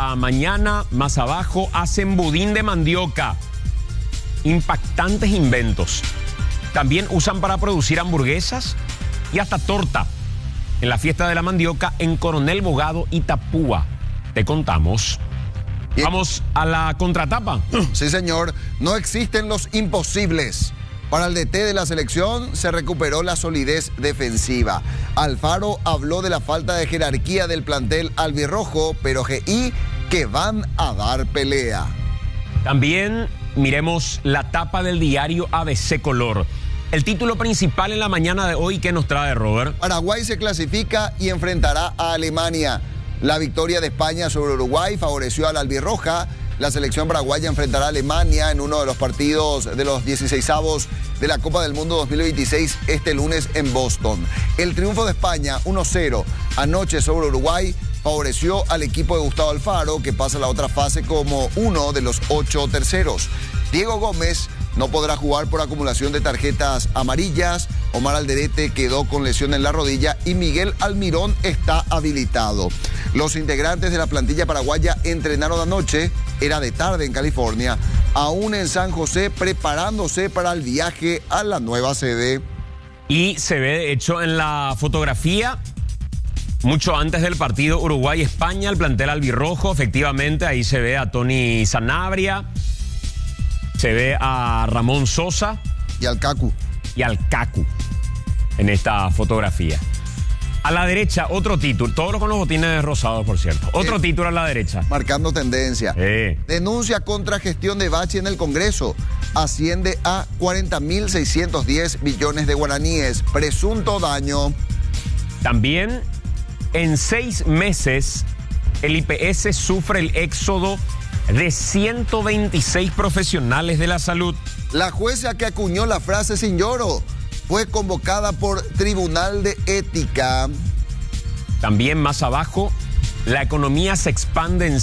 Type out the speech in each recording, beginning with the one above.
la mañana, más abajo, hacen budín de mandioca. Impactantes inventos. También usan para producir hamburguesas y hasta torta en la fiesta de la mandioca en Coronel Bogado, Itapúa. Te contamos. Bien. Vamos a la contratapa. Sí, señor. No existen los imposibles. Para el DT de la selección se recuperó la solidez defensiva. Alfaro habló de la falta de jerarquía del plantel albirrojo, pero GI que van a dar pelea. También miremos la tapa del diario ABC Color. El título principal en la mañana de hoy, ¿qué nos trae, Robert? Paraguay se clasifica y enfrentará a Alemania. La victoria de España sobre Uruguay favoreció a la albirroja. La selección paraguaya enfrentará a Alemania en uno de los partidos de los 16avos de la Copa del Mundo 2026 este lunes en Boston. El triunfo de España 1-0 anoche sobre Uruguay favoreció al equipo de Gustavo Alfaro, que pasa a la otra fase como uno de los 8 terceros. Diego Gómez no podrá jugar por acumulación de tarjetas amarillas. Omar Alderete quedó con lesión en la rodilla y Miguel Almirón está habilitado. Los integrantes de la plantilla paraguaya entrenaron anoche, era de tarde en California, aún en San José, preparándose para el viaje a la nueva sede. Y se ve, de hecho, en la fotografía, mucho antes del partido Uruguay-España, el plantel albirrojo, efectivamente, ahí se ve a Tony Sanabria, se ve a Ramón Sosa. Y al Cacu. Y al Cacu en esta fotografía. A la derecha, otro título, todos con los botines rosados, por cierto. Otro título a la derecha. Marcando tendencia. Denuncia contra gestión de Bachi en el Congreso. Asciende a 40.610 billones de guaraníes. Presunto daño. También, en 6 meses, el IPS sufre el éxodo de 126 profesionales de la salud. La jueza que acuñó la frase sin lloro fue convocada por Tribunal de Ética. También más abajo, la economía se expande en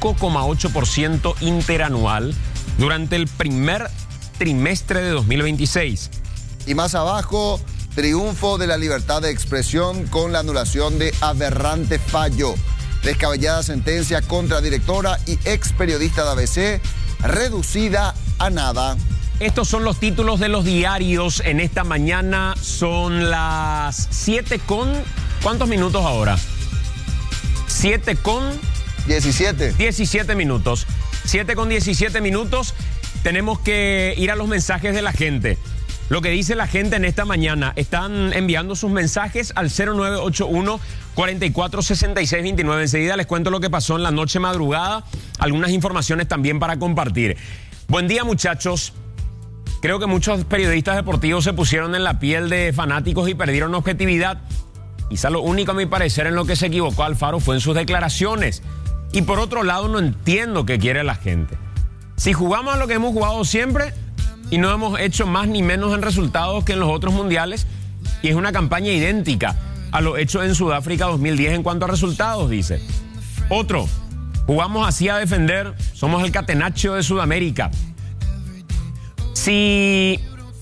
5,8% interanual durante el primer trimestre de 2026. Y más abajo, triunfo de la libertad de expresión con la anulación de aberrante fallo. Descabellada sentencia contra directora y ex periodista de ABC, reducida a nada. Estos son los títulos de los diarios en esta mañana. Son las 7 con... ¿Cuántos minutos ahora? 7 con... 17. 17 minutos. 7 con 17 minutos. Tenemos que ir a los mensajes de la gente. Lo que dice la gente en esta mañana. Están enviando sus mensajes al 0981-446629. Enseguida les cuento lo que pasó en la noche madrugada. Algunas informaciones también para compartir. Buen día, muchachos. Creo que muchos periodistas deportivos se pusieron en la piel de fanáticos y perdieron objetividad. Quizá lo único, a mi parecer, en lo que se equivocó Alfaro fue en sus declaraciones. Y por otro lado, no entiendo qué quiere la gente. Si jugamos a lo que hemos jugado siempre y no hemos hecho más ni menos en resultados que en los otros mundiales, y es una campaña idéntica a lo hecho en Sudáfrica 2010 en cuanto a resultados, dice. Otro, jugamos así a defender, somos el catenaccio de Sudamérica. Si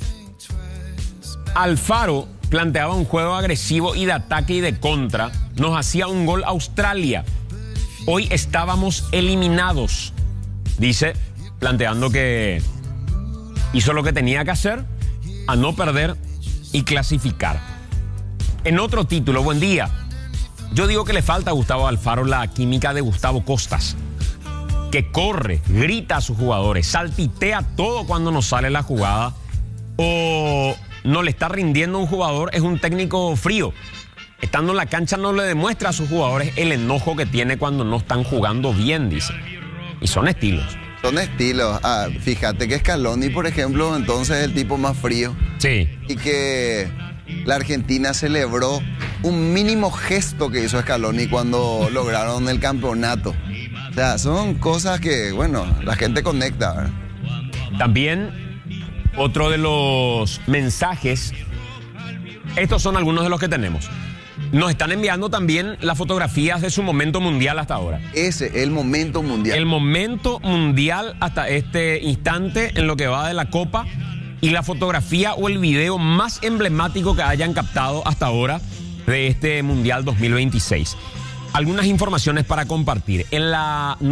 Alfaro planteaba un juego agresivo y de ataque y de contra, nos hacía un gol Australia. Hoy estábamos eliminados, dice, planteando que hizo lo que tenía que hacer, a no perder y clasificar. En otro título, buen día. Yo digo que le falta a Gustavo Alfaro la química de Gustavo Costas, que corre, grita a sus jugadores, saltitea todo cuando nos sale la jugada, o no le está rindiendo a un jugador, es un técnico frío. Estando en la cancha no le demuestra a sus jugadores el enojo que tiene cuando no están jugando bien, dice. Y son estilos. Son estilos. Fíjate que Scaloni, por ejemplo, entonces es el tipo más frío. Sí. Y que la Argentina celebró un mínimo gesto que hizo Scaloni cuando lograron el campeonato. O sea, son cosas que, bueno, la gente conecta, ¿verdad? También, otro de los mensajes, estos son algunos de los que tenemos. Nos están enviando también las fotografías de su momento mundial hasta ahora. El momento mundial. El momento mundial hasta este instante en lo que va de la Copa, y la fotografía o el video más emblemático que hayan captado hasta ahora de este Mundial 2026. Algunas informaciones para compartir. En la